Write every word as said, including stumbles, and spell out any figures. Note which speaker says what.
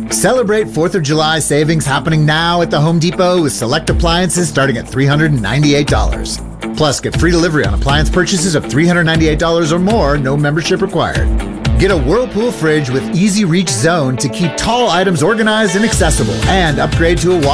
Speaker 1: Celebrate fourth of July savings happening now at the Home Depot with select appliances starting at three hundred ninety-eight dollars. Plus, get free delivery on appliance purchases of three hundred ninety-eight dollars or more, no membership required. Get a Whirlpool fridge with Easy Reach Zone to keep tall items organized and accessible, and upgrade to a